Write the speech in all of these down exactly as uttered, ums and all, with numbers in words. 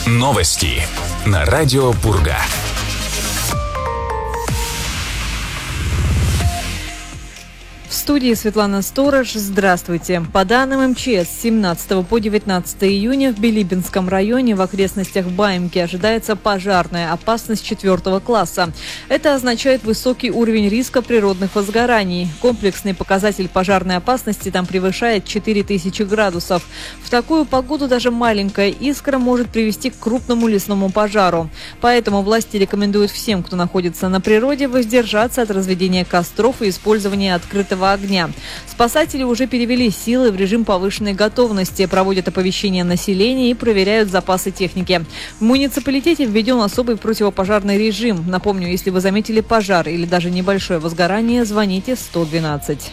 Новости на радио Пурга. В студии Светлана Сторож. Здравствуйте. По данным эм че эс, с семнадцатого по девятнадцатое июня в Билибинском районе в окрестностях Баимки ожидается пожарная опасность четвертого класса. Это означает высокий уровень риска природных возгораний. Комплексный показатель пожарной опасности там превышает четыре тысячи градусов. В такую погоду даже маленькая искра может привести к крупному лесному пожару. Поэтому власти рекомендуют всем, кто находится на природе, воздержаться от разведения костров и использования открытого огня. Спасатели уже перевели силы в режим повышенной готовности, проводят оповещение населения и проверяют запасы техники. В муниципалитете введен особый противопожарный режим. Напомню, если вы заметили пожар или даже небольшое возгорание, звоните сто двенадцать.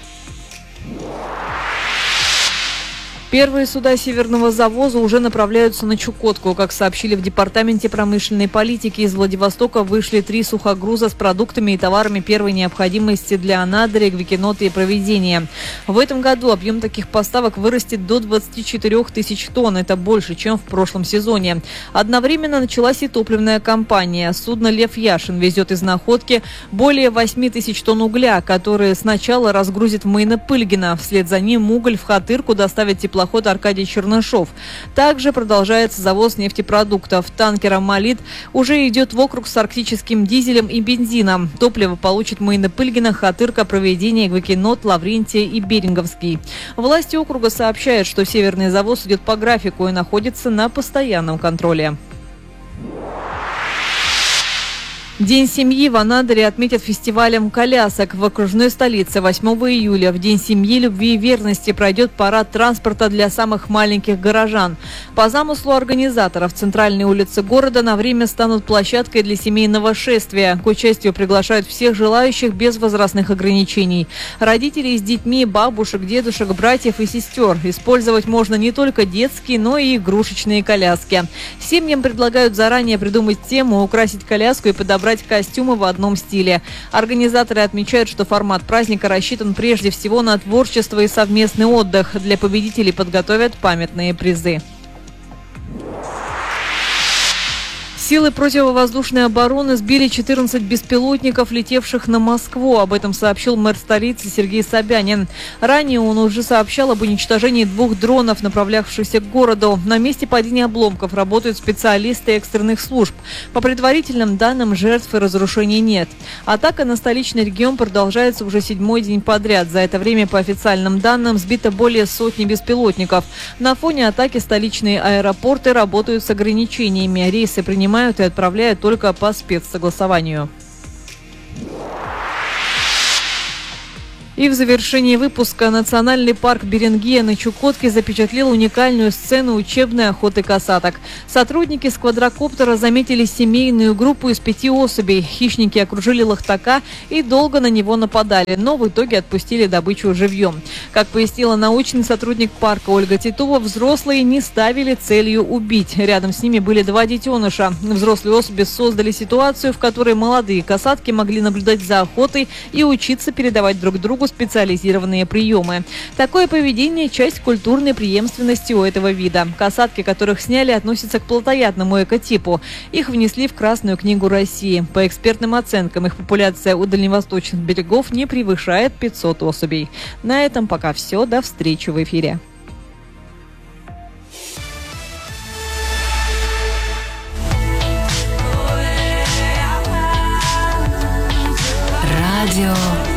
Первые суда Северного завоза уже направляются на Чукотку. Как сообщили в Департаменте промышленной политики, из Владивостока вышли три сухогруза с продуктами и товарами первой необходимости для Анадыря, Гвикинота и Провидения. В этом году объем таких поставок вырастет до двадцати четырёх тысяч тонн. Это больше, чем в прошлом сезоне. Одновременно началась и топливная кампания. Судно «Лев Яшин» везет из Находки более восьми тысяч тонн угля, которые сначала разгрузит в Маино-Пыльгино. Вслед за ним уголь в Хатырку доставит теплоход Ход Аркадий Чернышов. Также продолжается завоз нефтепродуктов. Танкером «Молит» уже идет в округ с арктическим дизелем и бензином. Топливо получит Маино-Пыльгино, Хатырка, Провидение, Гвикинот, Лаврентия и Беринговский. Власти округа сообщают, что северный завоз идет по графику и находится на постоянном контроле. День семьи в Анадыре отметят фестивалем колясок. В окружной столице восьмого июля в День семьи, любви и верности пройдет парад транспорта для самых маленьких горожан. По замыслу организаторов, центральные улицы города на время станут площадкой для семейного шествия. К участию приглашают всех желающих без возрастных ограничений. Родителей с детьми, бабушек, дедушек, братьев и сестер. Использовать можно не только детские, но и игрушечные коляски. Семьям предлагают заранее придумать тему, украсить коляску и подобрать брать костюмы в одном стиле. Организаторы отмечают, что формат праздника рассчитан прежде всего на творчество и совместный отдых. Для победителей подготовят памятные призы. Силы противовоздушной обороны сбили четырнадцать беспилотников, летевших на Москву. Об этом сообщил мэр столицы Сергей Собянин. Ранее он уже сообщал об уничтожении двух дронов, направлявшихся к городу. На месте падения обломков работают специалисты экстренных служб. По предварительным данным, жертв и разрушений нет. Атака на столичный регион продолжается уже седьмой день подряд. За это время, по официальным данным, сбито более сотни беспилотников. На фоне атаки столичные аэропорты работают с ограничениями. Рейсы принимают и отправляют только по спецсогласованию. И в завершении выпуска Национальный парк Беренгея на Чукотке запечатлел уникальную сцену учебной охоты косаток. Сотрудники с квадрокоптера заметили семейную группу из пяти особей. Хищники окружили лохтака и долго на него нападали, но в итоге отпустили добычу живьем. Как пояснила научный сотрудник парка Ольга Титова, взрослые не ставили целью убить. Рядом с ними были два детеныша. Взрослые особи создали ситуацию, в которой молодые косатки могли наблюдать за охотой и учиться передавать друг другу специализированные приемы. Такое поведение – часть культурной преемственности у этого вида. Косатки, которых сняли, относятся к плотоядному экотипу. Их внесли в Красную книгу России. По экспертным оценкам, их популяция у дальневосточных берегов не превышает пятисот особей. На этом пока все. До встречи в эфире. Радио